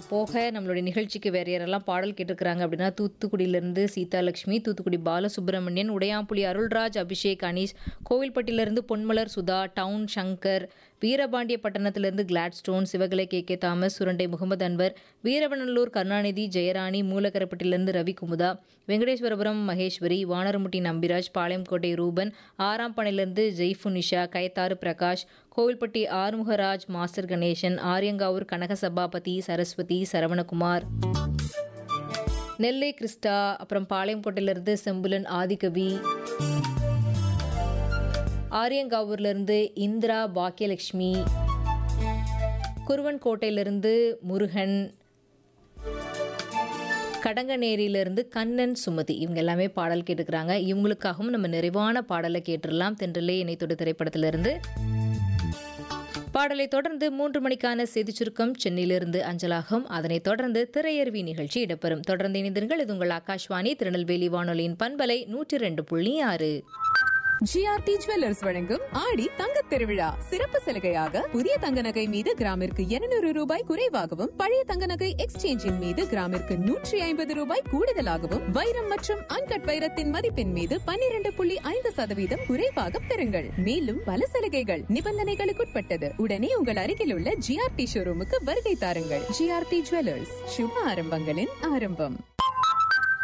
போக நம்மளுடைய நிகழ்ச்சிக்கு வேற யாரெல்லாம் பாடல் கேட்டிருக்கிறாங்க அப்படின்னா, தூத்துக்குடியிலேருந்து Seethalakshmi, Thoothukudi Balasubramanian, Udayampuli Arulraj, Abhishek, Anees, கோவில்பட்டியிலேருந்து Ponmalar Sudha, down Shankar, வீரபாண்டியப்பட்டணத்திலிருந்து Gladstone, Sivakalai K Thomas, Surandai Mohammed Anwar, Veeravanallur Karunanidhi, Jayarani, மூலக்கரப்பட்டிலிருந்து Ravi Kumudha, Venkateswarapuram Maheswari, Vanaramutti Nambiraj, Palayamkottai Ruban, ஆறாம்பனையிலிருந்து ஜெய்ஃபுனிஷா, Kayathar Prakash, Kovilpatti Arumugaraj, master Ganesan, Ariyankavur கனக சபாபதி, சரஸ்வதி, சரவணகுமார், நெல்லை கிறிஸ்டா, அப்புறம் பாளையங்கோட்டையிலிருந்து செம்புலன் ஆதிகவி, ஆரியங்காவூர்லேருந்து இந்திரா பாக்கியலட்சுமி, குருவன்கோட்டையிலிருந்து முருகன், கடங்கநேரியிலிருந்து கண்ணன் சுமதி, இவங்க எல்லாமே பாடல் கேட்டுக்கிறாங்க. இவங்களுக்காகவும் நம்ம நிறைவான பாடலை கேட்டுடலாம். தென்றலே இணைத்தொடு திரைப்படத்திலிருந்து பாடலை தொடர்ந்து 3 மணிக்கான செய்தி சுருக்கம் சென்னையிலிருந்து அஞ்சலாகும். அதனைத் தொடர்ந்து திரையருவி நிகழ்ச்சி இடம்பெறும். தொடர்ந்து இணைந்திருங்கள். இது உங்கள் ஆகாஷ்வாணி திருநெல்வேலி வானொலியின் பண்பலை 102.6. ஜிஆர்டி ஜுவல்லர்ஸ் வழங்கும் ஆடி தங்கத் திருவிழா சிறப்பு சலுகையாக புதிய தங்க நகை மீது கிராமிற்கு 200 ரூபாய் குறைவாகவும், பழைய தங்க நகை எக்ஸ்சேஞ்சின் மீது கிராமிற்கு 150 ரூபாய் கூடுதலாகவும், வைரம் மற்றும் அன்கட் வைரத்தின் மதிப்பின் மீது 12.5% குறைவாக பெறுங்கள். மேலும் பல சலுகைகள் நிபந்தனைகளுக்குட்பட்டது. உடனே உங்கள் அருகில் உள்ள ஜிஆர்டி ஷோரூமுக்கு வருகை தாருங்கள். ஜிஆர்டி ஜுவல்லர்ஸ், சுப ஆரம்பங்களின் ஆரம்பம்.